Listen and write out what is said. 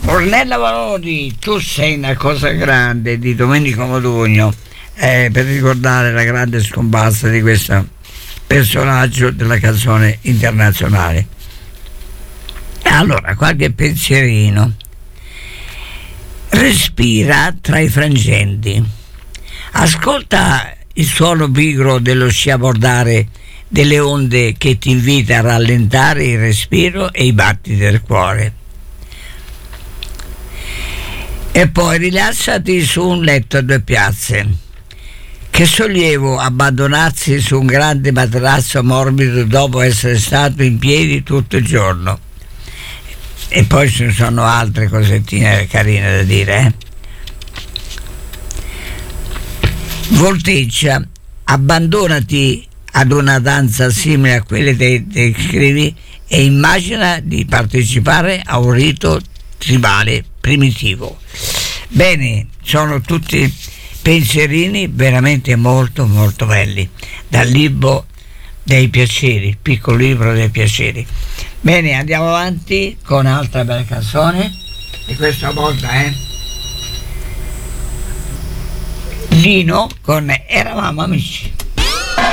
Ornella Valori, tu sei una cosa grande, di Domenico Modugno, per ricordare la grande scomparsa di questo personaggio della canzone internazionale. Allora, qualche pensierino. Respira tra i frangenti, ascolta il suono pigro dello sciabordare delle onde che ti invita a rallentare il respiro e i battiti del cuore. E poi rilassati su un letto a due piazze. Che sollievo abbandonarsi su un grande materasso morbido dopo essere stato in piedi tutto il giorno. E poi ci sono altre cosettine carine da dire, Volteggia, abbandonati ad una danza simile a quelle che descrivi e immagina di partecipare a un rito tribale primitivo. Bene, sono tutti pensierini veramente molto molto belli dal libro dei piaceri, piccolo libro dei piaceri. Bene, andiamo avanti con un'altra bella canzone e questa volta è Lino con Eravamo amici.